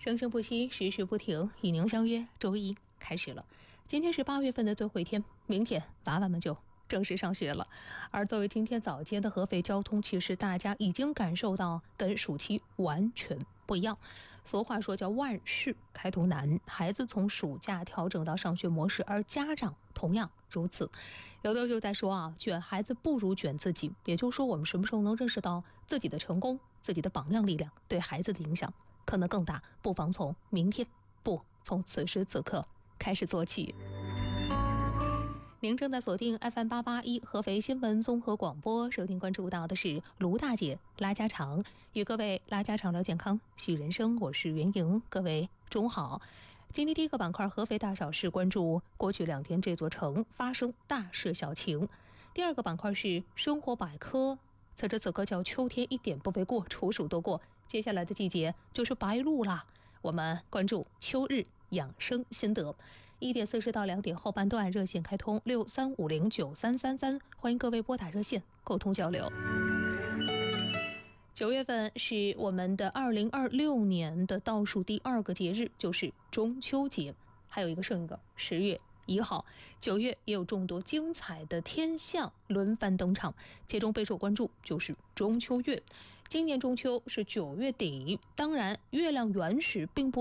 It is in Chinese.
生生不息，时时不停，与您相约周一开始了。今天是8月份的最后一天，明天娃娃们就正式上学了。而作为今天早间的合肥交通，其实大家已经感受到跟暑期完全不一样。俗话说叫万事开头难，孩子从暑假调整到上学模式，而家长同样如此。有的人就在说卷孩子不如卷自己，也就是说我们什么时候能认识到自己的成功，自己的榜样力量对孩子的影响可能更大，不妨从明天，从此时此刻开始做起。您正在锁定 FM881 合肥新闻综合广播，收听关注到的是卢大姐拉家常，与各位拉家常聊健康，续人生，我是袁莹，各位中午好。今天第一个板块合肥大小事，关注过去2天这座城发生大事小情。第二个板块是生活百科，此时此刻叫秋天一点不为过，处暑都过，接下来的季节就是白露啦。我们关注秋日养生心得。1点40到2点后半段热线开通63509333，欢迎各位拨打热线沟通交流。9月份是我们的2026年的倒数第2个节日，就是中秋节，还有一个剩一个10月1号，9月也有众多精彩的天象轮番登场，其中备受关注就是中秋月。今年中秋是9月底，当然月亮圆时并不